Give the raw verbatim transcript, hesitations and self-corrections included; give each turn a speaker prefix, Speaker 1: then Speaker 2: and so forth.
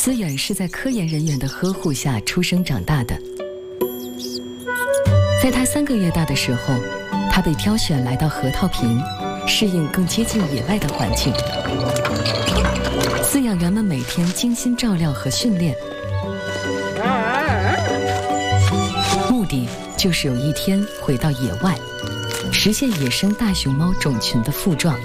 Speaker 1: 思远是在科研人员的呵护下出生长大的。在他三个月大的时候，他被挑选来到河套坪，适应更接近野外的环境。饲养员们每天精心照料和训练，目的就是有一天回到野外，实现野生大熊猫种群的复壮。